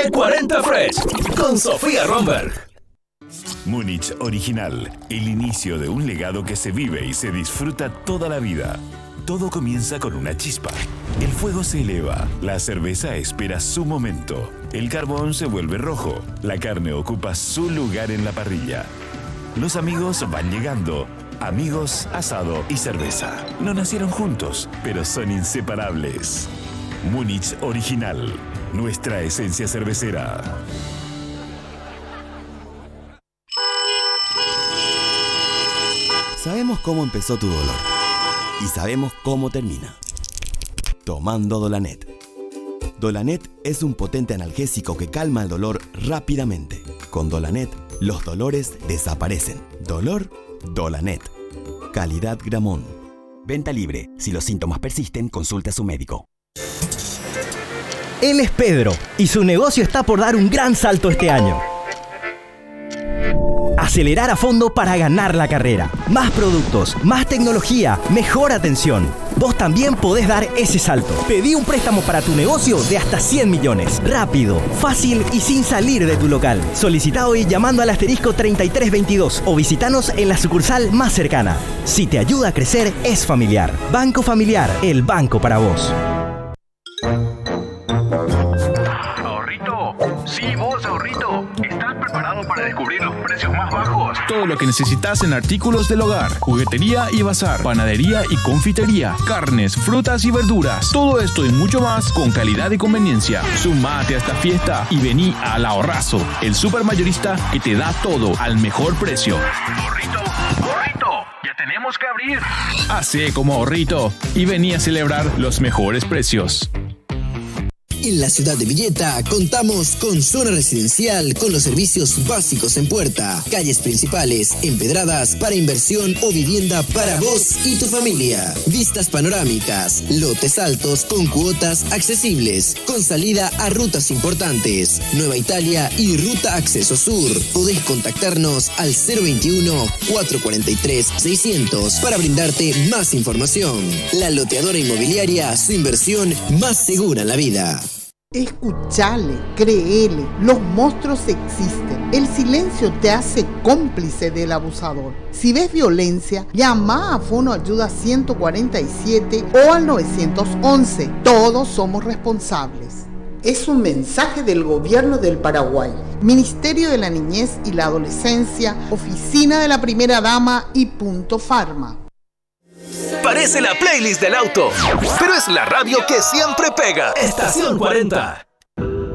C40 Fresh con Sofía Romberg. Múnich Original, el inicio de un legado que se vive y se disfruta toda la vida. Todo comienza con una chispa. El fuego se eleva, la cerveza espera su momento, el carbón se vuelve rojo, la carne ocupa su lugar en la parrilla. Los amigos van llegando. Amigos, asado y cerveza. No nacieron juntos, pero son inseparables. Múnich Original, nuestra esencia cervecera. Sabemos cómo empezó tu dolor y sabemos cómo termina. Tomando Dolanet. Dolanet es un potente analgésico que calma el dolor rápidamente. Con Dolanet, los dolores desaparecen. Dolor, Dolanet. Calidad Gramón. Venta libre. Si los síntomas persisten, consulte a su médico. Él es Pedro y su negocio está por dar un gran salto este año. Acelerar a fondo para ganar la carrera. Más productos, más tecnología, mejor atención. Vos también podés dar ese salto. Pedí un préstamo para tu negocio de hasta 100 millones. Rápido, fácil y sin salir de tu local. Solicita hoy llamando al asterisco 3322 o visitanos en la sucursal más cercana. Si te ayuda a crecer, es familiar. Banco Familiar, el banco para vos. Sí, vos, ahorrito. ¿Estás preparado para descubrir los precios más bajos? Todo lo que necesitas en artículos del hogar, juguetería y bazar, panadería y confitería, carnes, frutas y verduras. Todo esto y mucho más con calidad y conveniencia. Sumate a esta fiesta y vení al Ahorrazo, el supermayorista que te da todo al mejor precio. Ahorrito, ya tenemos que abrir. Hacé como Ahorrito y vení a celebrar los mejores precios. En la ciudad de Villeta contamos con zona residencial con los servicios básicos en puerta, calles principales, empedradas para inversión o vivienda para vos y tu familia, vistas panorámicas, lotes altos con cuotas accesibles, con salida a rutas importantes, Nueva Italia y Ruta Acceso Sur. Podés contactarnos al 021-443-600 para brindarte más información. La Loteadora Inmobiliaria, su inversión más segura en la vida. Escuchale, créele, los monstruos existen. El silencio te hace cómplice del abusador. Si ves violencia, llama a Fono Ayuda 147 o al 911. Todos somos responsables. Es un mensaje del Gobierno del Paraguay, Ministerio de la Niñez y la Adolescencia, Oficina de la Primera Dama y Punto Farma. Parece la playlist del auto, pero es la radio que siempre pega. Estación 40.